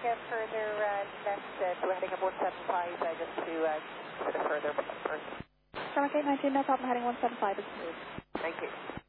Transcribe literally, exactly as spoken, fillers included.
uh, further uh, left uh, to heading of one seven five uh, just to uh, consider further first. From eight nineteen, no problem, heading one seven five is smooth. Thank you.